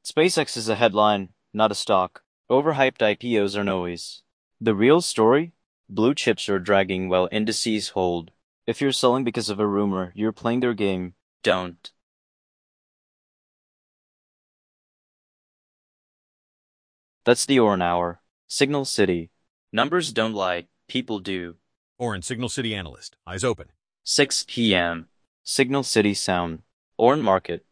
SpaceX is a headline, not a stock. Overhyped IPOs are noise. The real story? Blue chips are dragging while indices hold. If you're selling because of a rumor, you're playing their game. Don't. That's the Orn Hour. Signal City. Numbers don't lie, people do. Orn Signal City Analyst. Eyes open. 6 p.m. Signal City Sound. Orn Market.